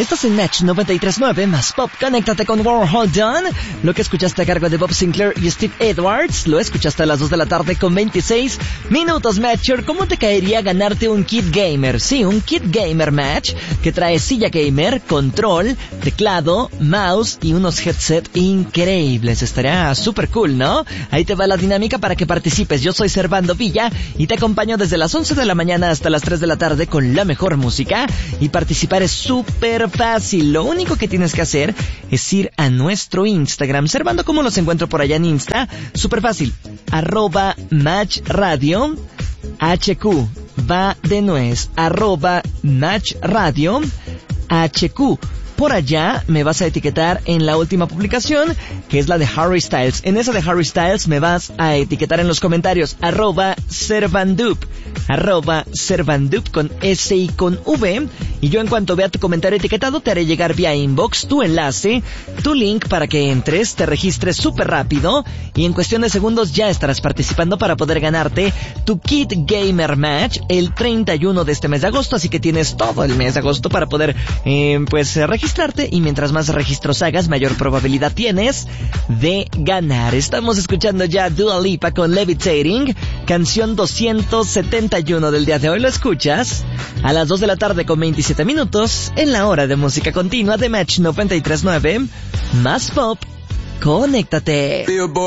Estás en Match 93.9 más Pop. Conéctate con Warhol Done. Lo que escuchaste a cargo de Bob Sinclair y Steve Edwards, lo escuchaste a las 2 de la tarde con 26 minutos. Matcher, ¿cómo te caería ganarte un kit gamer? Sí, un kit gamer Match que trae silla gamer, control, teclado, mouse y unos headset increíbles. Estaría súper cool, ¿no? Ahí te va la dinámica para que participes. Yo soy Servando Villa y te acompaño desde las 11 de la mañana hasta las 3 de la tarde con la mejor música. Y participar es súper fácil. Lo único que tienes que hacer es ir a nuestro Instagram. Servando, ¿cómo los encuentro por allá en Insta? Súper fácil. @MatchRadio HQ. Va de nuez. @MatchRadio HQ. Por allá me vas a etiquetar en la última publicación, que es la de Harry Styles. En esa de Harry Styles me vas a etiquetar en los comentarios @Servandup con S y con V. Y yo en cuanto vea tu comentario etiquetado te haré llegar vía inbox tu enlace, tu link para que entres, te registres súper rápido y en cuestión de segundos ya estarás participando para poder ganarte tu Kit Gamer Match el 31 de este mes de agosto. Así que tienes todo el mes de agosto para poder registrarte, y mientras más registros hagas, mayor probabilidad tienes de ganar. Estamos escuchando ya Dua Lipa con Levitating, canción 271 del día de hoy. Lo escuchas a las 2 de la tarde con 27 minutos en la hora de música continua de Match 93.9 más Pop. Conéctate.